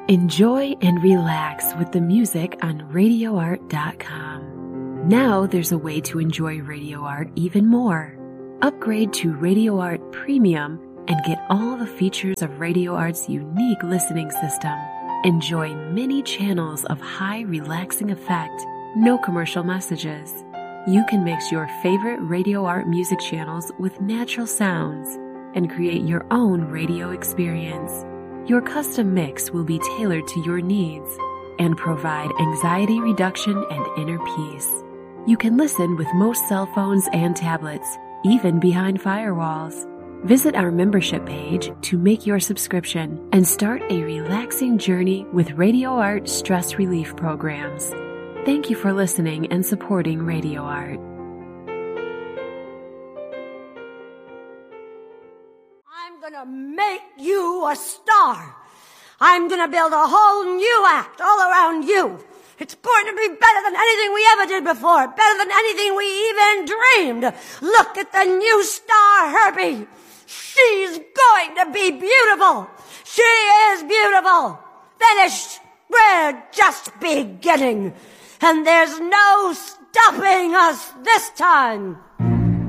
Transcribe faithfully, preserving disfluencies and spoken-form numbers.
Enjoy and relax with the music on radio art dot com. Now there's a way to enjoy Radio Art even more. Upgrade to Radio Art Premium and get all the features of Radio Art's unique listening system. Enjoy many channels of high relaxing effect, no commercial messages. You can mix your favorite Radio Art music channels with natural sounds and create your own radio experience. Your custom mix will be tailored to your needs and provide anxiety reduction and inner peace. You can listen with most cell phones and tablets, even behind firewalls. Visit our membership page to make your subscription and start a relaxing journey with Radio Art stress relief programs. Thank you for listening and supporting Radio Art. I'm gonna make you a star. I'm gonna build a whole new act all around you. It's going to be better than anything we ever did before, better than anything we even dreamed. Look at the new star, Herbie. She's going to be beautiful. She is beautiful. Finished. We're just beginning. And there's no stopping us this time.